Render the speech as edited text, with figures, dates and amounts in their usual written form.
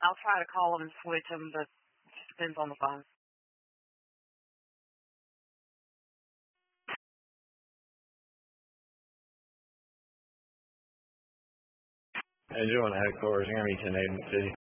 I'll try to call them and switch them, but it just depends on the phone. Hey, join the headquarters. I'm going to meet you in Aiden City.